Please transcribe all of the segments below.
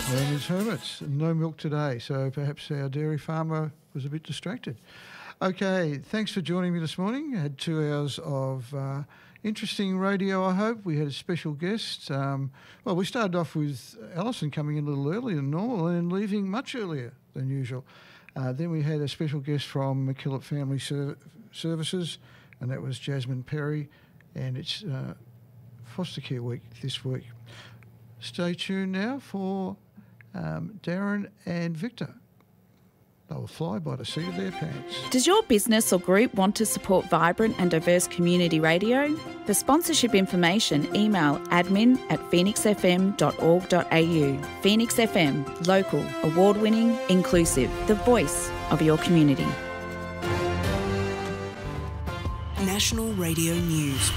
Herman's Hermits, no milk today, so perhaps our dairy farmer was a bit distracted. Okay, thanks for joining me this morning. I had 2 hours of interesting radio, I hope. We had a special guest. We started off with Alison coming in a little earlier than normal and leaving much earlier than usual. Then we had a special guest from McKillop Family Services, and that was Jasmine Perry, and it's Foster Care Week this week. Stay tuned now for Darren and Victor. They'll fly by the seat of their pants. Does your business or group want to support vibrant and diverse community radio? For sponsorship information, email admin@phoenixfm.org.au. Phoenix FM, local, award-winning, inclusive, the voice of your community. National Radio News.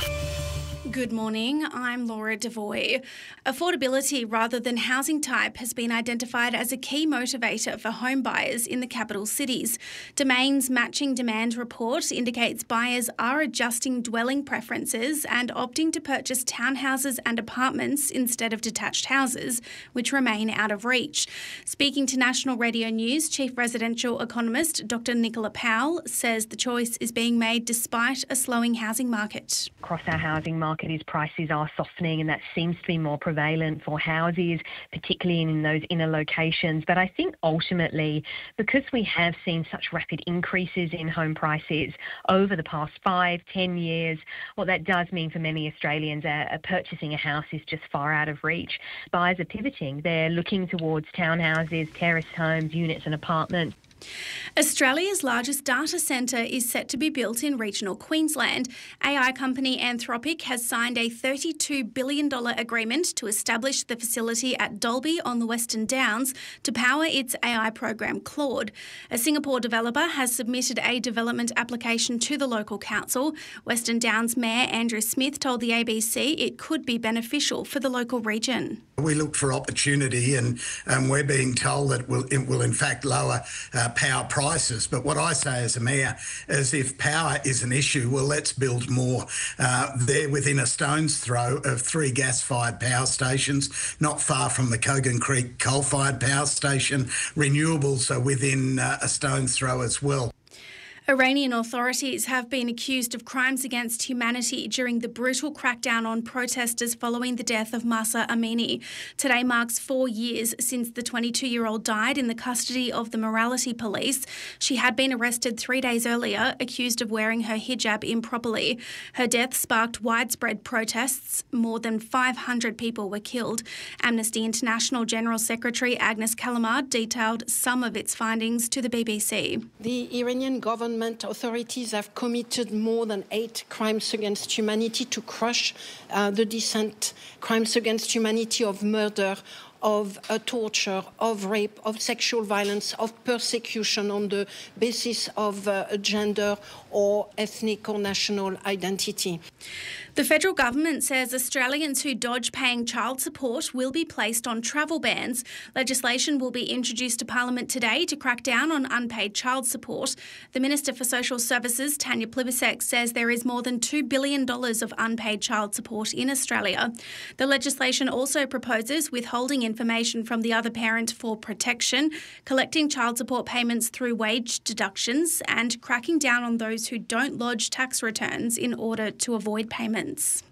Good morning, I'm Laura Devoy. Affordability rather than housing type has been identified as a key motivator for home buyers in the capital cities. Domain's Matching Demand report indicates buyers are adjusting dwelling preferences and opting to purchase townhouses and apartments instead of detached houses, which remain out of reach. Speaking to National Radio News, Chief Residential Economist Dr Nicola Powell says the choice is being made despite a slowing housing market. Across our housing market, prices are softening, and that seems to be more prevalent for houses, particularly in those inner locations. But I think ultimately, because we have seen such rapid increases in home prices over the past 5-10 years, what that does mean for many Australians, purchasing a house is just far out of reach. Buyers are pivoting. They're looking towards townhouses, terraced homes, units and apartments. Australia's largest data centre is set to be built in regional Queensland. AI company Anthropic has signed a $32 billion agreement to establish the facility at Dalby on the Western Downs to power its AI program Claude. A Singapore developer has submitted a development application to the local council. Western Downs Mayor Andrew Smith told the ABC it could be beneficial for the local region. We look for opportunity, and we're being told that it will in fact lower power prices. But what I say as a mayor is if power is an issue, well, let's build more. They're within a stone's throw of 3 gas-fired power stations, not far from the Kogan Creek coal-fired power station. Renewables are within a stone's throw as well. Iranian authorities have been accused of crimes against humanity during the brutal crackdown on protesters following the death of Mahsa Amini. Today marks 4 years since the 22-year-old died in the custody of the morality police. She had been arrested 3 days earlier, accused of wearing her hijab improperly. Her death sparked widespread protests. More than 500 people were killed. Amnesty International General Secretary Agnes Callamard detailed some of its findings to the BBC. The Iranian government authorities have committed more than 8 crimes against humanity to crush the dissent, crimes against humanity of murder, of torture, of rape, of sexual violence, of persecution on the basis of gender or ethnic or national identity. The federal government says Australians who dodge paying child support will be placed on travel bans. Legislation will be introduced to Parliament today to crack down on unpaid child support. The Minister for Social Services, Tanya Plibersek, says there is more than $2 billion of unpaid child support in Australia. The legislation also proposes withholding information from the other parent for protection, collecting child support payments through wage deductions, and cracking down on those who don't lodge tax returns in order to avoid payments.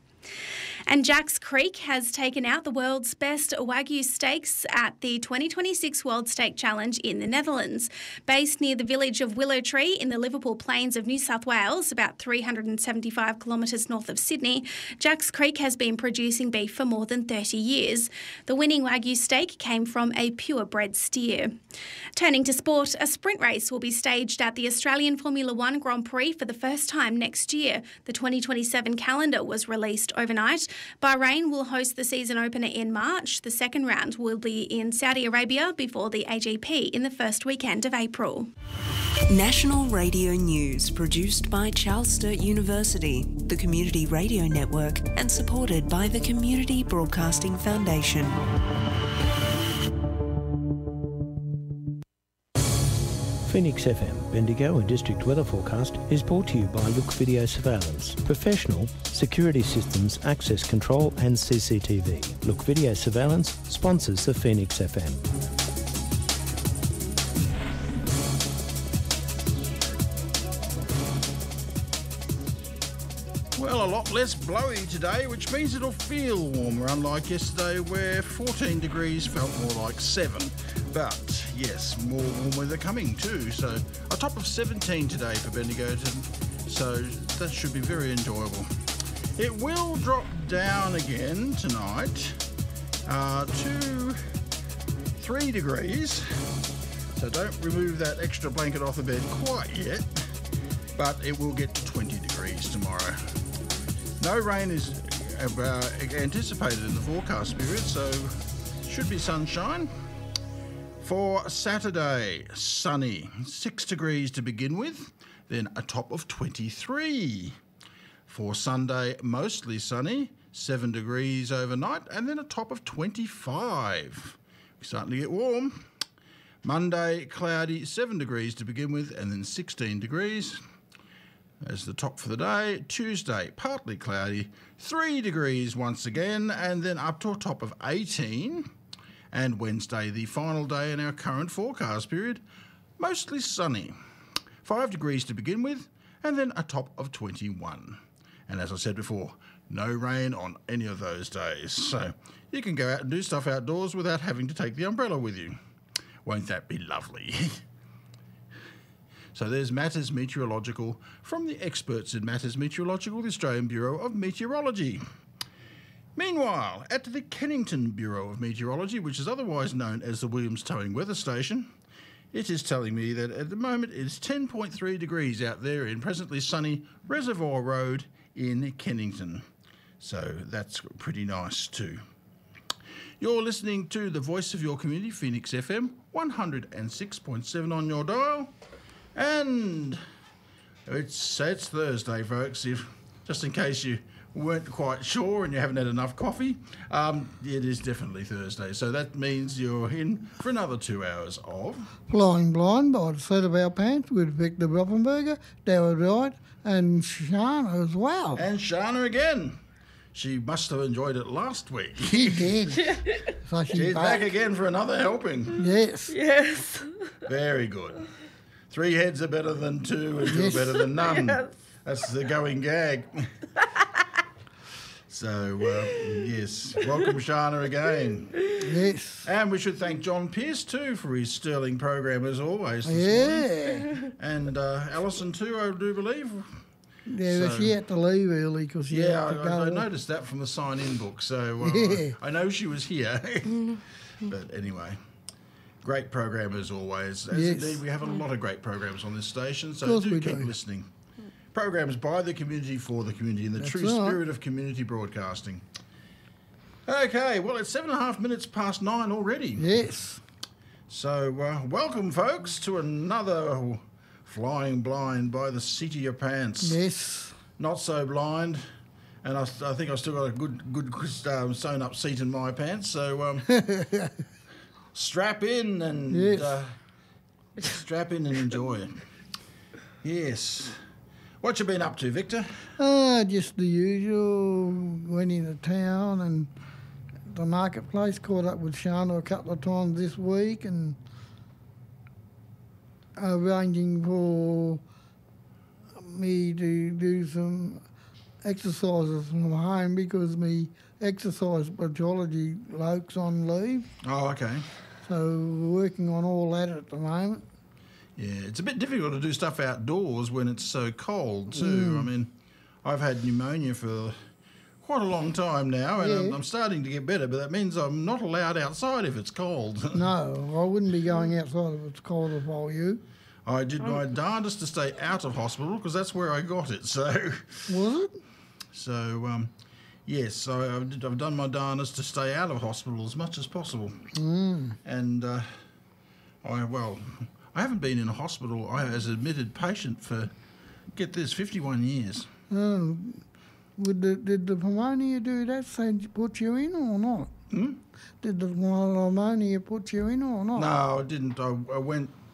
And Jacks Creek has taken out the world's best Wagyu steaks at the 2026 World Steak Challenge in the Netherlands. Based near the village of Willow Tree in the Liverpool Plains of New South Wales, about 375 kilometres north of Sydney, Jacks Creek has been producing beef for more than 30 years. The winning Wagyu steak came from a purebred steer. Turning to sport, a sprint race will be staged at the Australian Formula One Grand Prix for the first time next year. The 2027 calendar was released overnight. Bahrain will host the season opener in March. The second round will be in Saudi Arabia before the AGP in the first weekend of April. National Radio News, produced by Charles Sturt University, the Community Radio Network, and supported by the Community Broadcasting Foundation. Phoenix FM, Bendigo and District Weather Forecast is brought to you by Look Video Surveillance. Professional security systems, access control and CCTV. Look Video Surveillance sponsors the Phoenix FM. Well, a lot less blowy today, which means it'll feel warmer, unlike yesterday where 14 degrees felt more like 7. But, yes, more warm weather coming too. So, a top of 17 today for Bendigo, so that should be very enjoyable. It will drop down again tonight to 3 degrees. So don't remove that extra blanket off the bed quite yet, but it will get to 20 degrees tomorrow. No rain is anticipated in the forecast period, so should be sunshine. For Saturday, sunny, 6 degrees to begin with, then a top of 23. For Sunday, mostly sunny, 7 degrees overnight, and then a top of 25. We're starting to get warm. Monday, cloudy, 7 degrees to begin with, and then 16 degrees as the top for the day. Tuesday, partly cloudy, 3 degrees once again, and then up to a top of 18. And Wednesday, the final day in our current forecast period, mostly sunny. 5 degrees to begin with, and then a top of 21. And as I said before, no rain on any of those days. So you can go out and do stuff outdoors without having to take the umbrella with you. Won't that be lovely? So there's Matters Meteorological from the experts in Matters Meteorological, the Australian Bureau of Meteorology. Meanwhile, at the Kennington Bureau of Meteorology, which is otherwise known as the Williams Towing Weather Station, it is telling me that at the moment it's 10.3 degrees out there in presently sunny Reservoir Road in Kennington. So that's pretty nice too. You're listening to the voice of your community, Phoenix FM, 106.7 on your dial. And it's Thursday, folks, just in case you weren't quite sure and you haven't had enough coffee, it is definitely Thursday. So that means you're in for another 2 hours of Flying Blind by the seat of our pants with Victor Rothenberger, Darrell Wright and Shana as well. And Shana again. She must have enjoyed it last week. She did. So she's back again for another helping. Yes. Yes. Very good. 3 heads are better than 2 and 2 are better than none. Yes. That's the going gag. So, yes, welcome Shana again. Yes. And we should thank John Pearce too for his sterling program as always this morning. And Alison too, I do believe. Yeah, so, she had to leave early because she had to go. I noticed that from the sign-in book, so I know she was here. But anyway, great program as always. As indeed, we have a lot of great programs on this station, so do keep listening. Programs by the community for the community in the true spirit of community broadcasting. Okay, well, it's 7.5 minutes past 9 already. Yes. So, welcome, folks, to another Flying Blind by the seat of your pants. Yes. Not so blind, and I think I've still got a good sewn-up seat in my pants, so strap in and enjoy it. Yes. What you been up to, Victor? Just the usual. Went into town and the marketplace. Caught up with Shana a couple of times this week and arranging for me to do some exercises from home because me exercise pathology bloke's on leave. Oh, okay. So we're working on all that at the moment. Yeah, it's a bit difficult to do stuff outdoors when it's so cold too. I mean, I've had pneumonia for quite a long time now, and I'm starting to get better, but that means I'm not allowed outside if it's cold. No, I wouldn't be going outside if it's cold if I were you. I did my darndest to stay out of hospital because that's where I got it, so... Was it? So, yes, I've done my darndest to stay out of hospital as much as possible. And, I haven't been in a hospital as an admitted patient for, get this, 51 years. Did the pneumonia do that, say put you in or not? Did the pneumonia put you in or not? No, I didn't. I went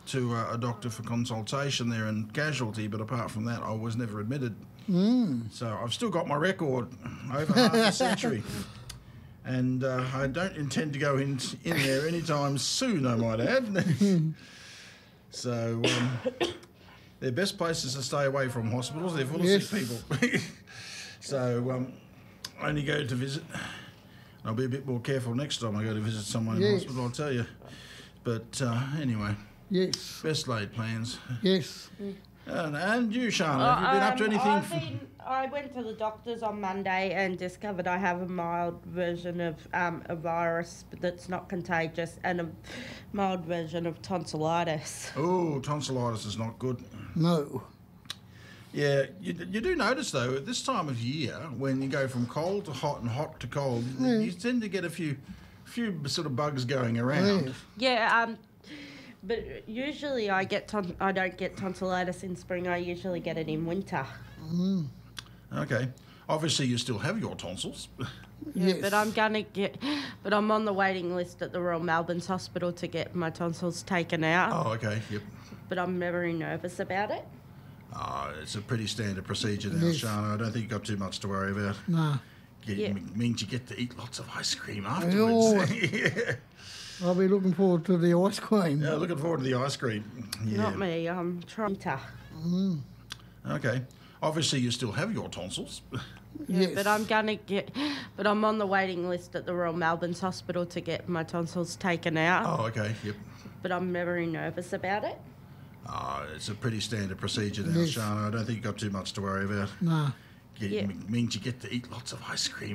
to a doctor for consultation there in casualty, but apart from that, I was never admitted. So I've still got my record over half a century. And I don't intend to go in there anytime soon, I might add. So they're best places to stay away from hospitals. They're full of sick people. So I only go to visit. I'll be a bit more careful next time I go to visit someone in hospital, I'll tell you. But anyway. Yes. Best laid plans. Yes. And you, Shana, have you been up to anything? I went to the doctors on Monday and discovered I have a mild version of a virus that's not contagious and a mild version of tonsillitis. Oh, tonsillitis is not good. No. Yeah, you do notice, though, at this time of year, when you go from cold to hot and hot to cold, you tend to get a few sort of bugs going around. Yeah, but usually I don't get tonsillitis in spring. I usually get it in winter. Okay. Obviously, you still have your tonsils. Yeah, but I'm on the waiting list at the Royal Melbourne's Hospital to get my tonsils taken out. Oh, okay, yep. But I'm very nervous about it. It's a pretty standard procedure now, Shana. I don't think you've got too much to worry about. No. It means you get to eat lots of ice cream afterwards. I'll be looking forward to the ice cream. Yeah, looking forward to the ice cream. Yeah. Not me, I'm trying to. Okay. Obviously, you still have your tonsils. Yeah, but I'm on the waiting list at the Royal Melbourne's Hospital to get my tonsils taken out. Oh, okay, yep. But I'm very nervous about it. It's a pretty standard procedure now, Shana. I don't think you've got too much to worry about. No. It means you get to eat lots of ice cream